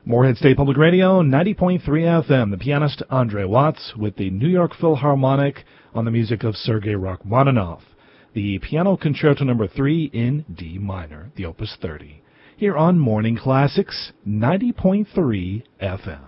Morehead State Public Radio, 90.3 FM. The pianist Andre Watts with the New York Philharmonic on the music of Sergei Rachmaninoff. The Piano Concerto No. 3 in D minor, the Opus 30. Here on Morning Classics, 90.3 FM.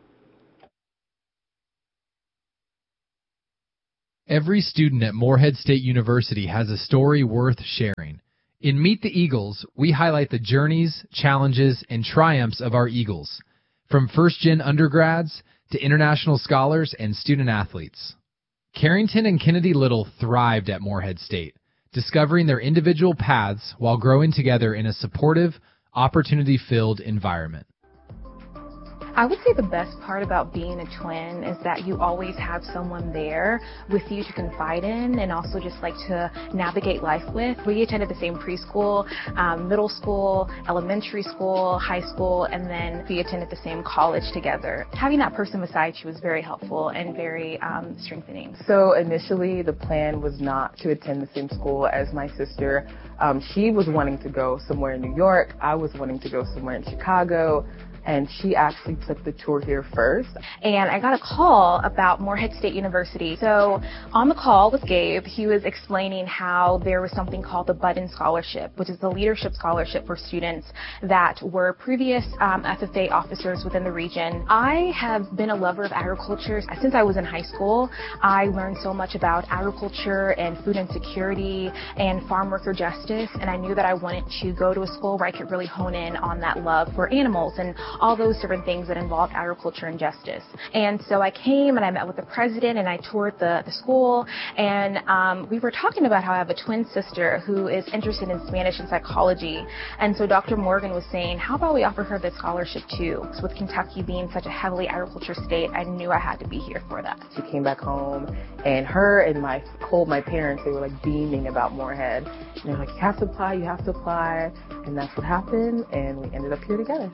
Every student at Morehead State University has a story worth sharing. In Meet the Eagles, we highlight the journeys, challenges, and triumphs of our Eagles, from first-gen undergrads to international scholars and student athletes. Carrington and Kennedy Little thrived at Morehead State, discovering their individual paths while growing together in a supportive, opportunity-filled environment. I would say the best part about being a twin is that you always have someone there with you to confide in and also just like to navigate life with. We attended the same preschool, middle school, elementary school, high school, and then we attended the same college together. Having that person beside you was very helpful and very strengthening. So initially the plan was not to attend the same school as my sister. She was wanting to go somewhere in New York. I was wanting to go somewhere in Chicago. And she actually took the tour here first. And I got a call about Morehead State University. So on the call with Gabe, he was explaining how there was something called the Budden Scholarship, which is the leadership scholarship for students that were previous FFA officers within the region. I have been a lover of agriculture since I was in high school. I learned so much about agriculture and food insecurity and farm worker justice, and I knew that I wanted to go to a school where I could really hone in on that love for animals and all those different things that involve agriculture and justice. And so I came and I met with the president and I toured the school, and we were talking about how I have a twin sister who is interested in Spanish and psychology. And so Dr. Morgan was saying, how about we offer her this scholarship too? So with Kentucky being such a heavily agriculture state, I knew I had to be here for that. She came back home, and her and my parents, they were like beaming about Morehead. And they're like, you have to apply. And that's what happened, and we ended up here together.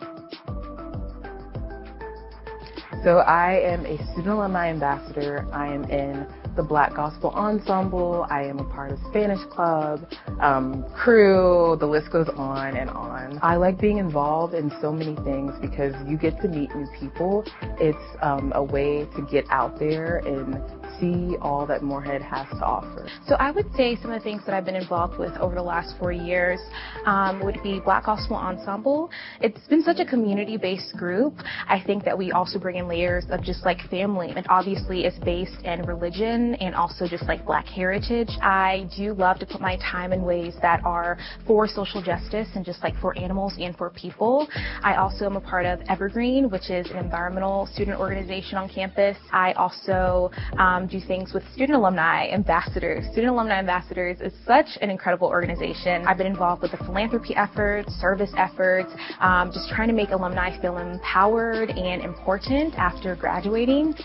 So I am a student alumni ambassador. I am in the Black Gospel Ensemble. I am a part of Spanish Club, crew, the list goes on and on. I like being involved in so many things because you get to meet new people. It's a way to get out there and see all that Morehead has to offer. So I would say some of the things that I've been involved with over the last 4 years would be Black Gospel Ensemble. It's been such a community-based group. I think that we also bring in layers of just like family. And obviously it's based in religion and also just like Black heritage. I do love to put my time in ways that are for social justice and just like for animals and for people. I also am a part of Evergreen, which is an environmental student organization on campus. I also do things with Student Alumni Ambassadors. Student Alumni Ambassadors is such an incredible organization. I've been involved with the philanthropy efforts, service efforts, just trying to make alumni feel empowered and important after graduating.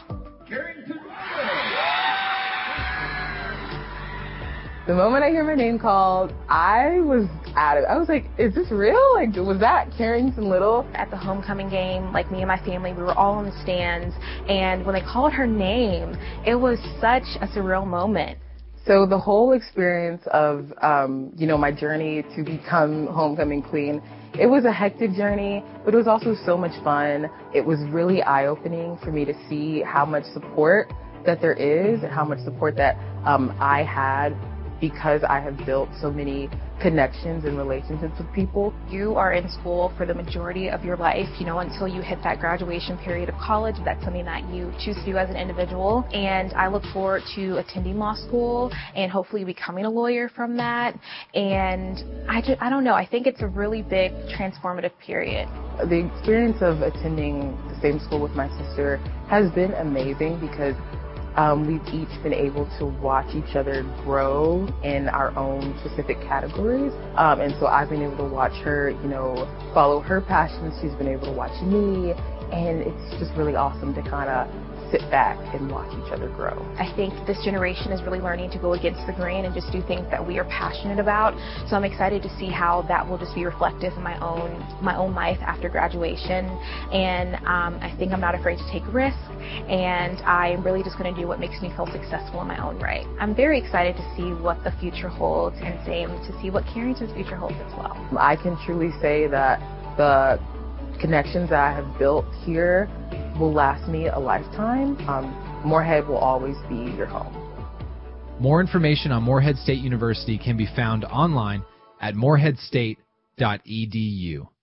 The moment I hear my name called, I was out of it. I was like, is this real? Like, was that Carrington Little? At the homecoming game, like me and my family, we were all in the stands, and when they called her name, it was such a surreal moment. So the whole experience of, my journey to become homecoming queen, it was a hectic journey, but it was also so much fun. It was really eye-opening for me to see how much support that there is and how much support that I had, because I have built so many connections and relationships with people. You are in school for the majority of your life, until you hit that graduation period of college. That's something that you choose to do as an individual. And I look forward to attending law school and hopefully becoming a lawyer from that. And I don't know, I think it's a really big transformative period. The experience of attending the same school with my sister has been amazing because we've each been able to watch each other grow in our own specific categories. And so I've been able to watch her, follow her passions. She's been able to watch me. And it's just really awesome to kind of sit back and watch each other grow. I think this generation is really learning to go against the grain and just do things that we are passionate about. So I'm excited to see how that will just be reflective in my own life after graduation. And I think I'm not afraid to take risks, and I'm really just going to do what makes me feel successful in my own right. I'm very excited to see what the future holds, and same to see what Carrington's future holds as well. I can truly say that the connections that I have built here will last me a lifetime. Morehead will always be your home. More information on Morehead State University can be found online at moreheadstate.edu.